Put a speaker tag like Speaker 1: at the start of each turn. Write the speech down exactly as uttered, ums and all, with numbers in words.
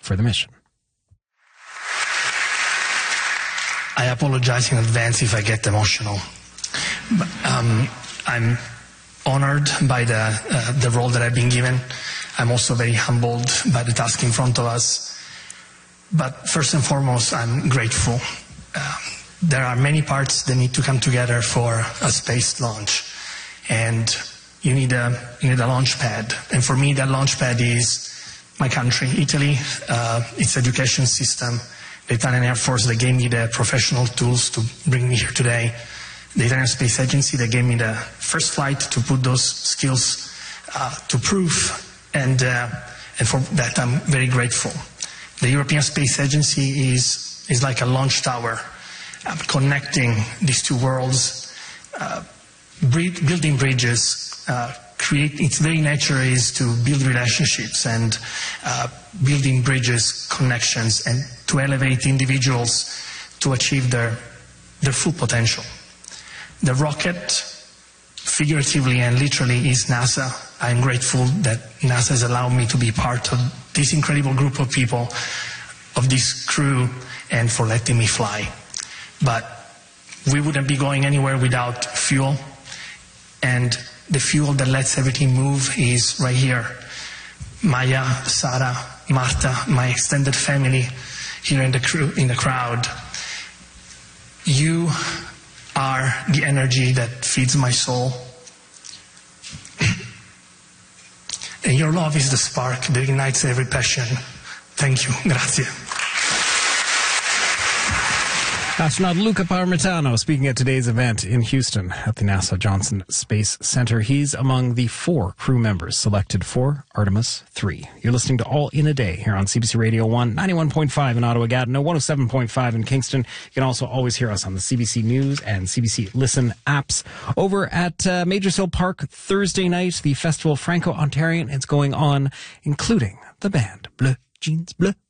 Speaker 1: for the mission.
Speaker 2: I apologize in advance if I get emotional. But, um, I'm honored by the uh, the role that I've been given. I'm also very humbled by the task in front of us. But first and foremost, I'm grateful. Uh, there are many parts that need to come together for a space launch, and you need a you need a launch pad. And for me, that launch pad is my country, Italy, uh, its education system, the Italian Air Force that gave me the professional tools to bring me here today, the Italian Space Agency that gave me the first flight to put those skills uh, to proof, and uh, and for that I'm very grateful. The European Space Agency is is like a launch tower, uh, connecting these two worlds, uh, building bridges. Uh, create its very nature is to build relationships and uh, building bridges, connections, and to elevate individuals to achieve their their full potential. The rocket, figuratively and literally, is NASA. I'm grateful that NASA has allowed me to be part of this incredible group of people, of this crew, and for letting me fly. But we wouldn't be going anywhere without fuel, and the fuel that lets everything move is right here. Maya, Sarah, Marta, my extended family here in the crew, in the crowd. You are the energy that feeds my soul. And your love is the spark that ignites every passion. Thank you. Grazie.
Speaker 1: Astronaut Luca Parmitano speaking at today's event in Houston at the NASA Johnson Space Center. He's among the four crew members selected for Artemis three. You're listening to All in a Day here on C B C Radio one, ninety-one point five in Ottawa-Gatineau, one oh seven point five in Kingston. You can also always hear us on the C B C News and C B C Listen apps. Over at uh, Majors Hill Park Thursday night, the Festival Franco-Ontarian is going on, including the band Bleu Jeans Bleu.